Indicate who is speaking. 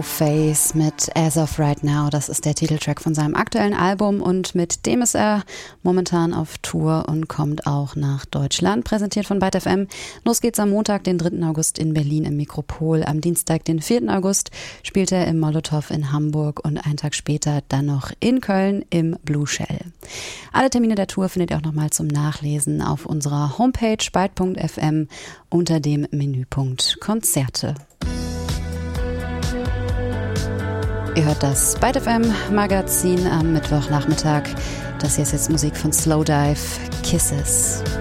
Speaker 1: Face mit As of Right Now, das ist der Titeltrack von seinem aktuellen Album und mit dem ist er momentan auf Tour und kommt auch nach Deutschland, präsentiert von Byte FM. Los geht's am Montag, den 3. August in Berlin im Mikropol, am Dienstag, den 4. August spielt er im Molotow in Hamburg und einen Tag später dann noch in Köln im Blue Shell. Alle Termine der Tour findet ihr auch nochmal zum Nachlesen auf unserer Homepage byte.fm unter dem Menüpunkt Konzerte. Ihr hört das Byte FM Magazin am Mittwochnachmittag. Das hier ist jetzt Musik von Slowdive, Kisses.